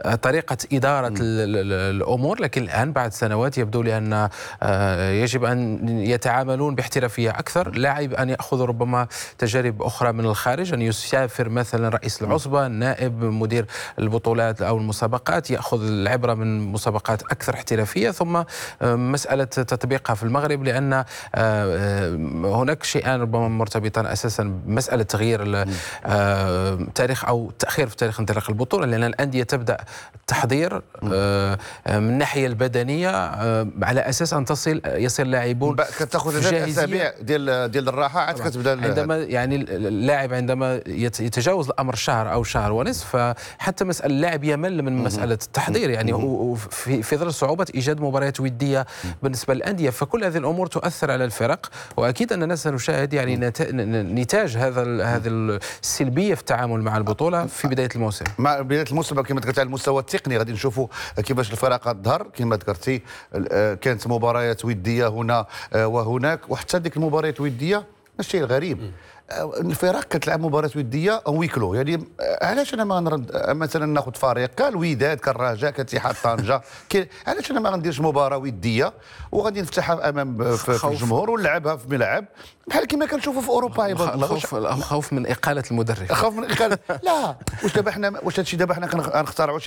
طريقة إدارة الأمور، لكن الآن بعد سنوات يبدو لي أن يجب أن يتعاملون باحترافية أكثر. لاعب أن يأخذ ربما تجارب أخرى من الخارج، أن يسافر مثلا رئيس العصبة، النائب، مدير البطولات أو المسابقات، يأخذ العبرة من مسابقات أكثر احترافية، ثم مسألة تطبيقها في المغرب، لأن هناك شيئان ربما مرتبطان أساسا بمسألة تغيير تاريخ أو تأخير في تاريخ انطلاق البطولة، لأن الأندية تبدأ التحضير من الناحية البدنية على أساس أن يصل لاعبون كتاخذ 3 أسابيع ديال الراحة عاد كتبدا. عندما يعني اللاعب عندما يتجاوز الأمر شهر أو شهر ونصف، فحتى مسألة اللاعب يمل من مسألة التحضير، يعني في ظل صعوبة إيجاد مباريات ودية بالنسبة للأندية، فكل هذه الأمور تؤثر على الفرق، وأكيد أننا سنشاهد يعني نتاج هذه السلبية في التعامل مع البطولة في بداية الموسم. مع بداية الموسم كما ذكرت على المستوى التقني غادي نشوفوا كيفاش الفرق تظهر كما ذكرتي. كانت مباريات ودية هنا وهناك، وحتى ديك المباريات الودية الشيء الغريب الفرق كتلعب مباريات وديه او ويكلو. يعني علاش انا ما نرد مثلا ناخذ فريق كالوداد كالرجاء كاتحاد طنجه علاش انا ما غنديرش مباراه وديه وغادي نفتحها امام في الجمهور ونلعبها في ملعب بحال كما كنشوفوا في اوروبا؟ عباد الله خوف من اقاله المدرب. خوف من اقاله لا واش دابا حنا واش هادشي دابا حنا كنخترعوا